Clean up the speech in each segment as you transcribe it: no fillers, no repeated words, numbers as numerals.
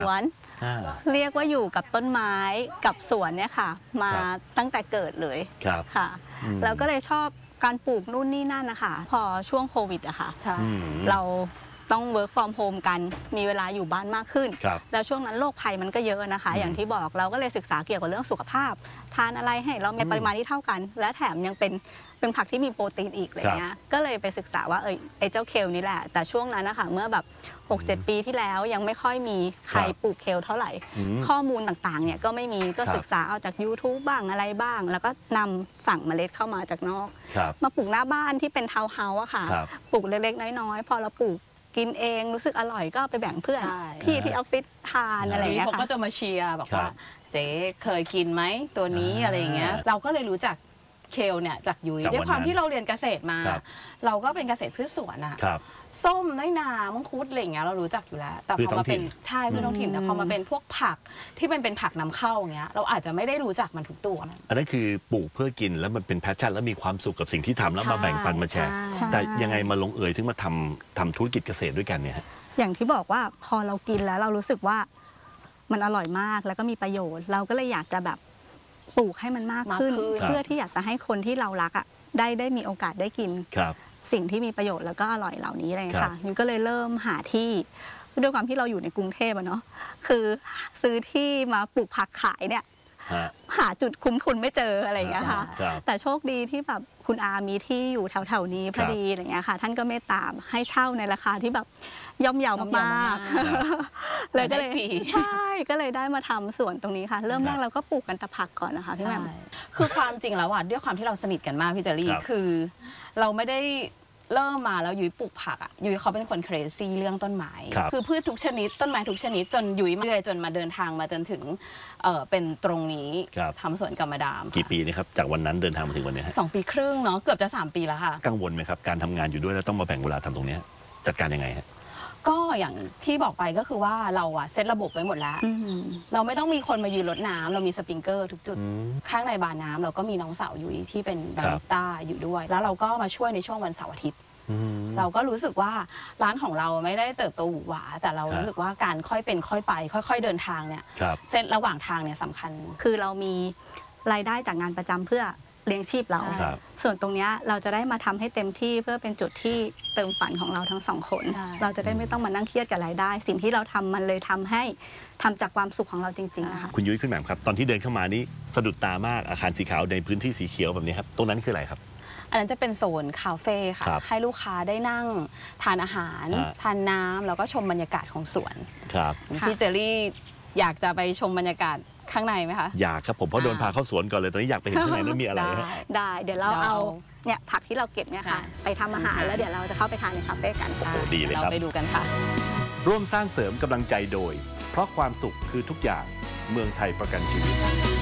สวนเรียกว่าอยู่กับต้นไม้กับสวนเนี่ยค่ะมาตั้งแต่เกิดเลยค่ะแล้วก็เลยชอบการปลูกนู่นนี่นั่นนะคะพอช่วงโควิดอะค่ะเราต้อง work from home กันมีเวลาอยู่บ้านมากขึ้นแล้วช่วงนั้นโรคภัยมันก็เยอะนะคะอย่างที่บอกเราก็เลยศึกษาเกี่ยวกับเรื่องสุขภาพทานอะไรให้เรามีปริมาณที่เท่ากันและแถมยังเป็นผักที่มีโปรตีนอีกอะไรเงี้ยก็เลยไปศึกษาว่าไอ้เจ้าเคลนี่แหละแต่ช่วงนั้นนะคะเมื่อแบบ 6-7 ปีที่แล้วยังไม่ค่อยมีใครปลูกเคลเท่าไหร่ข้อมูลต่างๆเนี่ยก็ไม่มีก็ศึกษาเอาจาก YouTube บ้างอะไรบ้างแล้วก็นำสั่งเมล็ดเข้ามาจากนอกมาปลูกหน้าบ้านที่เป็นทาวน์เฮาส์อะค่ะปลูกเล็กๆน้อยๆพอเราปลูกกินเองรู้สึกอร่อยก็ไปแบ่งเพื่อนพี่ที่ออฟฟิศทานอะไรอย่างเงี้ยค่ะเขาก็จะมาเชียร์บอกว่าเจ๊เคยกินไหมตัวนี้อะไรอย่างเงี้ยเราก็เลยรู้จักเคลเนี่ยจากยุ้ยด้วยความที่เราเรียนเกษตรมาเราก็เป็นเกษตรพืชสวนอะส้มน้อยนามังคุดอะไรอย่างเงี้ยเรารู้จักอยู่แล้วแต่พอมาเป็นใช่พืชท้องถิ่นแต่พอมาเป็นพวกผักที่มันเป็นผักนำเข้าอย่างเงี้ยเราอาจจะไม่ได้รู้จักมันทุกตัวอันนั้นคือปลูกเพื่อกินแล้วมันเป็นแพชชั่นแล้วมีความสุขกับสิ่งที่ทำแล้วมาแบ่งปันมาแชร์แต่ยังไงมาลงเอยถึงมาทำธุรกิจเกษตรด้วยกันเนี่ยอย่างที่บอกว่าพอเรากินแล้วเรารู้สึกว่ามันอร่อยมากแล้วก็มีประโยชน์เราก็เลยอยากจะแบบปลูกให้มันมากขึ้นเพื่อที่อยากจะให้คนที่เรารักอ่ะได้มีโอกาสได้กินสิ่งที่มีประโยชน์แล้วก็อร่อยเหล่านี้เลยค่ะยูก็เลยเริ่มหาที่ด้วยความที่เราอยู่ในกรุงเทพเนาะคือซื้อที่มาปลูกผักขายเนี่ยหาจุดคุ้มทุนไม่เจออะไรอย่างเงี้ยค่ะแต่โชคดีที่แบบคุณอามีที่อยู่แถวๆนี้พอดีอะไรเงี้ยค่ะท่านก็เมตตาให้เช่าในราคาที่แบบย่อมเยาวมากๆเลยก็เลยใช่ก็เลยได้มาทำสวนตรงนี้ค่ะเริ่มแรกเราก็ปลูกกันแต่ผักก่อนนะคะพี่แหม่มคือความจริงแล้วอะด้วยความที่เราสนิทกันมากพี่เจอรี่คือเราไม่ได้เริ่มมาแล้วยุ้ยปลูกผักอ่ะยุ้ยเขาเป็นคนเครซี่เรื่องต้นไม้คือพืชทุกชนิดต้นไม้ทุกชนิดจนยุ้ยเรื่อยจนมาเดินทางมาจนถึงเป็นตรงนี้ทำสวนกับมาดามกี่ปีนี่ครับจากวันนั้นเดินทางมาถึงวันนี้ 2 ปีครึ่งเนาะเกือบจะ3 ปีแล้วค่ะกังวลไหมครับการทำงานอยู่ด้วยแล้วต้องมาแบ่งเวลาทำตรงนี้จัดการยังไงฮะก็อย่างที่บอกไปก็คือว่าเราอะเซตระบบไว้หมดแล้วเราไม่ต้องมีคนมายืนรดน้ำเรามีสปริงเกอร์ทุกจุดข้างในบาร์น้ำเราก็มีน้องสาวยุ้ยที่เป็นบาริสต้าอยู่ด้วยแล้วเราก็มาช่วยในช่วงวันเสาร์อาทิตย์เราก็รู้สึกว่าร้านของเราไม่ได้เติบโตหวือหวาแต่เรารู้สึกว่าการค่อยเป็นค่อยไปค่อยๆเดินทางเนี่ยเส้นระหว่างทางเนี่ยสำคัญคือเรามีรายได้จากงานประจำเพื่อเลี้ยงชีพเราส่วนตรงนี้เราจะได้มาทำให้เต็มที่เพื่อเป็นจุดที่เติมฝันของเราทั้ง2 คนเราจะได้ไม่ต้องมานั่งเครียดกับรายได้สิ่งที่เราทำมันเลยทำให้ทำจากความสุขของเราจริงๆนะคะคุณยุ้ยขึ้นแหม่มครับตอนที่เดินเข้ามานี่สะดุดตามากอาคารสีขาวในพื้นที่สีเขียวแบบนี้ครับตรงนั้นคืออะไรครับอันนั้นจะเป็นโซนคาเฟ่ค่ะให้ลูกค้าได้นั่งทานอาหารทานน้ำแล้วก็ชมบรรยากาศของสวนครับพี่เจอรี่อยากจะไปชมบรรยากาศข้างในไหมคะอยากครับผมเพราะโดนพาเข้าสวนก่อนเลยตอนนี้อยากไปเห็นข้างในนั้นมีอะไรได้เดี๋ยวเราเอาเนี่ยผักที่เราเก็บเนี่ยค่ะไปทำอาหารแล้วเดี๋ยวเราจะเข้าไปทานในคาเฟ่กันดีเลยครับเราไปดูกันค่ะร่วมสร้างเสริมกำลังใจโดยเพราะความสุขคือทุกอย่างเมืองไทยประกันชีวิต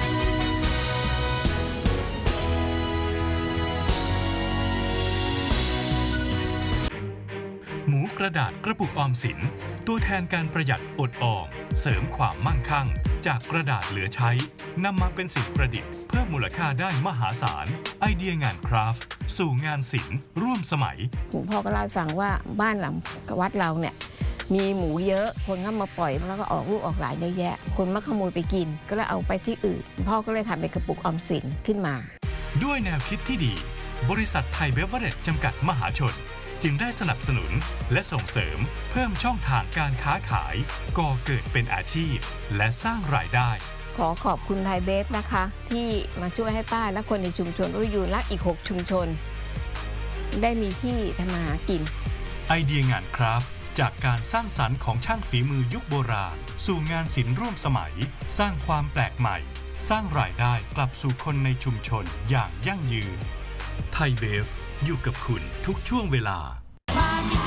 หมูกระดาษกระปุกออมสินตัวแทนการประหยัดอดออมเสริมความมั่งคั่งจากกระดาษเหลือใช้นำมาเป็นสิ่งประดิษฐ์เพิ่มมูลค่าได้มหาศาลไอเดียงานคราฟต์สู่งานศิลป์ร่วมสมัยพ่อก็เล่าให้ฟังว่าบ้านหลังวัดเราเนี่ยมีหมูเยอะคนก็มาปล่อยแล้วก็ออกลูกออกหลายเยอะแยะคนมาขโมยไปกินก็เลยเอาไปที่อื่นพ่อก็เลยทำเป็นกระปุกออมสินขึ้นมาด้วยแนวคิดที่ดีบริษัทไทยเบเวอเรจจำกัดมหาชนจึงได้สนับสนุนและส่งเสริมเพิ่มช่องทางการค้าขายก่อเกิดเป็นอาชีพและสร้างรายได้ขอขอบคุณไทยเบฟนะคะที่มาช่วยให้ป้าและคนในชุมชนอุยูและอีก6ชุมชนได้มีที่ทำมาหากินไอเดียงานคราฟต์จากการสร้างสรรค์ของช่างฝีมือยุคโบราณสู่งานศิลป์ร่วมสมัยสร้างความแปลกใหม่สร้างรายได้กลับสู่คนในชุมชนอย่างยั่งยืนไทยเบฟอยู่กับคุณทุกช่วงเวลา